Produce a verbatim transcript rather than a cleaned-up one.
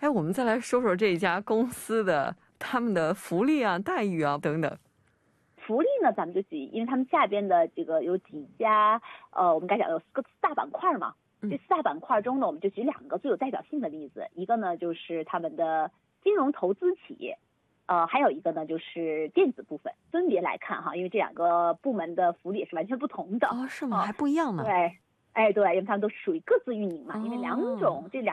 哎，我们再来说说这家公司的他们的福利啊、待遇啊等等。 福利呢，咱们就举，因为他们下边的这个有几家，呃，我们该讲有四个四大板块嘛。这四大板块中呢，我们就举两个最有代表性的例子，一个呢就是他们的金融投资企业，呃，还有一个呢就是电子部分。分别来看哈，因为这两个部门的福利也是完全不同的。 哦，是吗？还不一样呢。 对，哎对，因为他们都属于各自运营嘛，因为两种这两。